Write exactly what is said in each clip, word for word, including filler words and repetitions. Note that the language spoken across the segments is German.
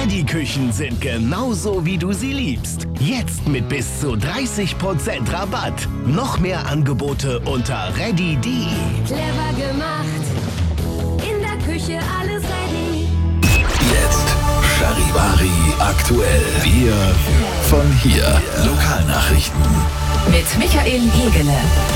Reddy-Küchen sind genauso, wie du sie liebst. Jetzt mit bis zu dreißig Prozent Rabatt. Noch mehr Angebote unter reddy punkt de. Clever gemacht, in der Küche alles ready. Jetzt Charivari aktuell. Wir von hier. Lokalnachrichten. Mit Michael Hegele.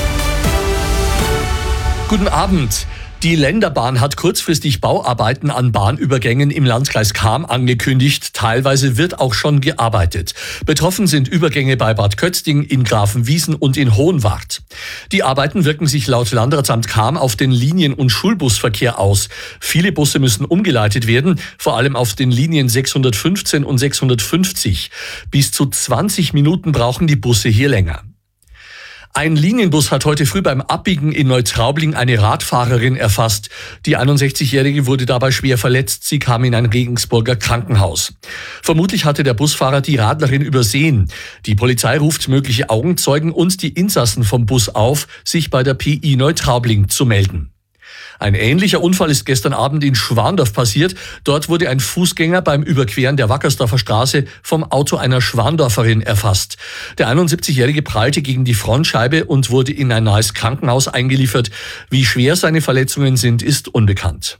Guten Abend. Die Länderbahn hat kurzfristig Bauarbeiten an Bahnübergängen im Landkreis Cham angekündigt. Teilweise wird auch schon gearbeitet. Betroffen sind Übergänge bei Bad Kötzting, in Grafenwiesen und in Hohenwart. Die Arbeiten wirken sich laut Landratsamt Cham auf den Linien- und Schulbusverkehr aus. Viele Busse müssen umgeleitet werden, vor allem auf den Linien sechshundertfünfzehn und sechshundertfünfzig. Bis zu zwanzig Minuten brauchen die Busse hier länger. Ein Linienbus hat heute früh beim Abbiegen in Neutraubling eine Radfahrerin erfasst. Die einundsechzigjährige wurde dabei schwer verletzt. Sie kam in ein Regensburger Krankenhaus. Vermutlich hatte der Busfahrer die Radlerin übersehen. Die Polizei ruft mögliche Augenzeugen und die Insassen vom Bus auf, sich bei der P I Neutraubling zu melden. Ein ähnlicher Unfall ist gestern Abend in Schwandorf passiert. Dort wurde ein Fußgänger beim Überqueren der Wackersdorfer Straße vom Auto einer Schwandorferin erfasst. Der einundsiebzigjährige prallte gegen die Frontscheibe und wurde in ein nahes Krankenhaus eingeliefert. Wie schwer seine Verletzungen sind, ist unbekannt.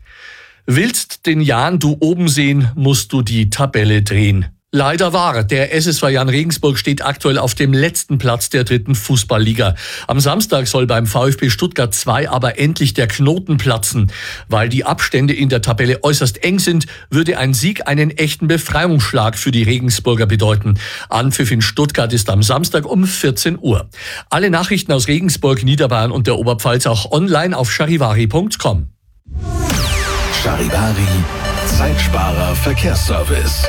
Willst den Jan du oben sehen, musst du die Tabelle drehen. Leider wahr, der S S V Jan Regensburg steht aktuell auf dem letzten Platz der dritten Fußballliga. Am Samstag soll beim VfB Stuttgart zwei aber endlich der Knoten platzen. Weil die Abstände in der Tabelle äußerst eng sind, würde ein Sieg einen echten Befreiungsschlag für die Regensburger bedeuten. Anpfiff in Stuttgart ist am Samstag um vierzehn Uhr. Alle Nachrichten aus Regensburg, Niederbayern und der Oberpfalz auch online auf charivari punkt com. Charivari, Zeitsparer Verkehrsservice.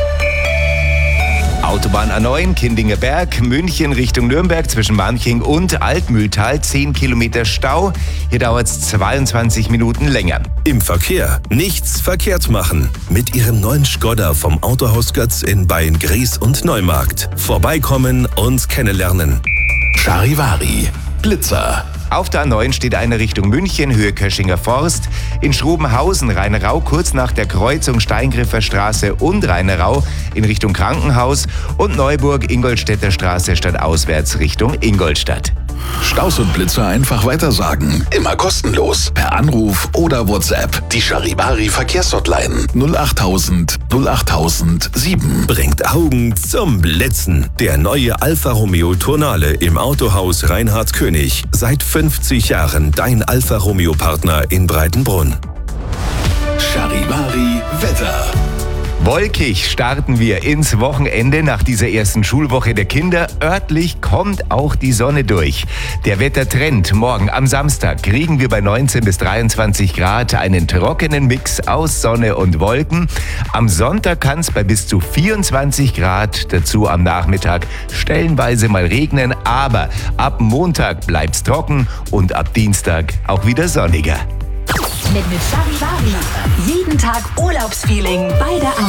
Autobahn A neun, Kindinger Berg, München Richtung Nürnberg zwischen Manching und Altmühltal, zehn Kilometer Stau. Hier dauert es zweiundzwanzig Minuten länger. Im Verkehr nichts verkehrt machen. Mit Ihrem neuen Skoda vom Autohaus Götz in Beyen-Gries und Neumarkt. Vorbeikommen und kennenlernen. Charivari, Blitzer. Auf der A neun steht eine Richtung München, Höhe Köschinger Forst. In Schrobenhausen, Rheinerau, kurz nach der Kreuzung Steingriffer Straße und Rheinerau in Richtung Krankenhaus. Und Neuburg, Ingolstädter Straße stadtauswärts Richtung Ingolstadt. Staus und Blitzer einfach weitersagen. Immer kostenlos. Per Anruf oder WhatsApp. Die Charivari Verkehrshotline null achttausend null achttausend sieben. Bringt Augen zum Blitzen. Der neue Alfa Romeo Tonale im Autohaus Reinhard König. Seit fünfzig Jahren dein Alfa Romeo Partner in Breitenbrunn. Charivari Wetter. Wolkig starten wir ins Wochenende nach dieser ersten Schulwoche der Kinder. Örtlich kommt auch die Sonne durch. Der Wettertrend: morgen am Samstag kriegen wir bei neunzehn bis dreiundzwanzig Grad einen trockenen Mix aus Sonne und Wolken. Am Sonntag kann es bei bis zu vierundzwanzig Grad, dazu am Nachmittag stellenweise mal regnen. Aber ab Montag bleibt's trocken und ab Dienstag auch wieder sonniger. Mit, mit Charivari. Jeden Tag Urlaubsfeeling bei der Arbeit.